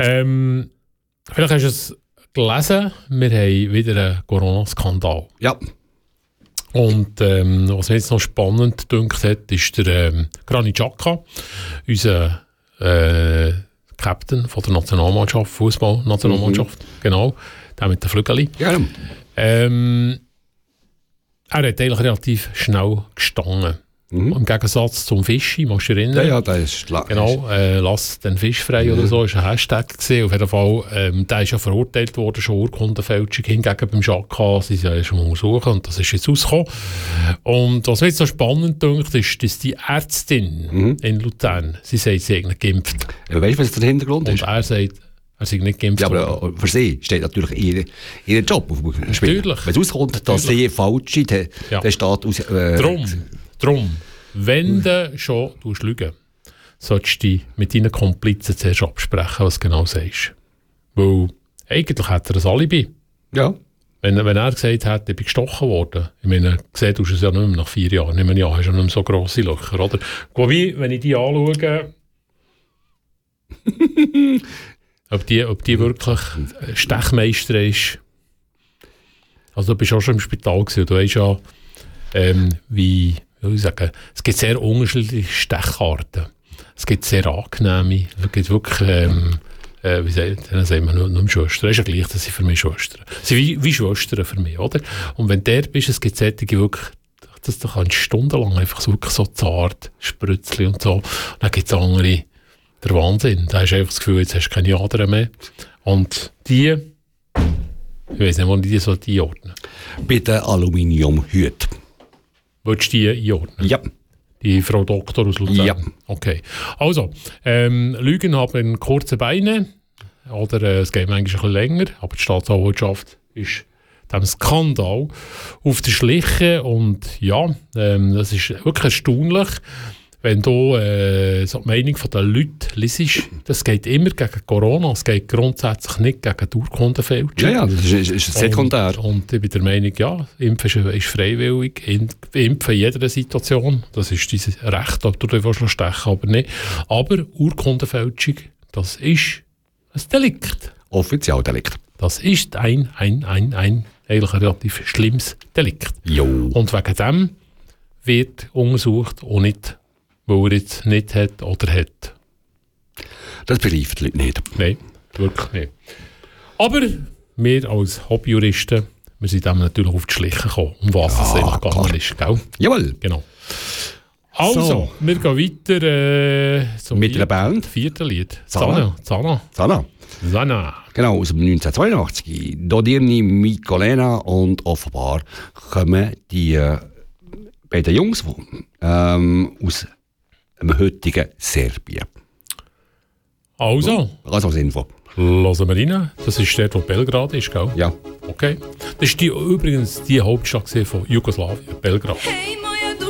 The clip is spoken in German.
Vielleicht hast du es gelesen, wir haben wieder einen Corona-Skandal. Ja. Und was mir jetzt noch spannend gedacht hat, ist der Granit Xhaka, unser Captain von der Nationalmannschaft, Fußball-Nationalmannschaft, genau, der mit den Flügeln. Ja. Er hat eigentlich relativ schnell gestanden. Im Gegensatz zum Fischi, musst du dich erinnern? Ja, das ist klar. Genau, lass den Fisch frei oder so, ist ein Hashtag gewesen. Auf jeden Fall, der ist ja verurteilt worden, schon Urkundenfälschung. Hingegen beim Xhaka, sie sind ja schon untersuchen und das ist jetzt rausgekommen. Und was mir jetzt so spannend dünkt, ist, dass die Ärztin in Luzern, sie sagt, sie hat nicht geimpft. Ja, weißt du, was der Hintergrund ist? Und er sagt, er sei nicht geimpft. Ja, aber für sie steht natürlich ihr Job auf dem Spiel. Natürlich. Wenn es rauskommt, dass sie falsch ist, dann steht aus... Drum, wenn du schon lügen, solltest du dich mit deinen Komplizen zuerst absprechen, was du genau sagst. Weil eigentlich hat er ein Alibi. Ja. Wenn er gesagt hat, ich bin gestochen worden, ich meine, gesehen hast du es ja nicht mehr nach 4 Jahren, ich meine, ja, hast du nicht mehr so grosse Löcher, oder? Wobei, wenn ich die anschaue, ob die wirklich Stechmeister ist, also du bist auch schon im Spital gewesen, du weißt ja, wie soll ich sagen, es gibt sehr unterschiedliche Stecharten. Es gibt sehr angenehme, es gibt wirklich, wie sagen wir nicht Schwestern. Es ist ja gleich, dass sie für mich Schwestern sind. Sie sind wie Schwestern für mich, oder? Und wenn du dort bist, es gibt solche wirklich, das kannst du stundenlang einfach so, wirklich so zart, Sprützli und so. Und dann gibt es andere, der Wahnsinn. Da hast du einfach das Gefühl, jetzt hast du keine anderen mehr. Und die, ich weiss nicht, wo die so einordnen. Bei den Aluminiumhüten. Willst du die einordnen? Ja. Die Frau Doktor aus Luzern? Ja. Okay. Also, Lügen haben kurze Beine. Oder es geht manchmal ein bisschen länger. Aber die Staatsanwaltschaft ist dem Skandal auf der Schliche. Und ja, das ist wirklich erstaunlich. Wenn du so die Meinung der Leute liest, das geht immer gegen Corona, es geht grundsätzlich nicht gegen die Urkundenfälschung. Ja, das ist sekundär. Und ich bin der Meinung, ja, Impfen ist freiwillig, Impfen in jeder Situation, das ist dein Recht, ob du dich stechen willst, aber nicht. Aber Urkundenfälschung, das ist ein Delikt. Offizialdelikt. Das ist eigentlich ein relativ schlimmes Delikt. Jo. Und wegen dem wird untersucht und nicht, weil er jetzt nicht hat oder hat. Das begreifen die Leute nicht. Nein, wirklich nicht. Aber wir als Hobbyjuristen, wir sind dem natürlich auf die Schliche gekommen, um was es eigentlich gegangen ist. Gell? Jawohl. Genau. Also, wir gehen weiter zum mit einer Band. 4. Lied. Zana. Genau, aus dem 1982. Dodirni Mikolena und offenbar kommen die beiden Jungs aus dem heutigen Serbien. Also Info. Hören wir rein. Das ist dort, wo Belgrad ist, gell? Ja. Okay. Das war übrigens die Hauptstadt von Jugoslawien, Belgrad. Hey,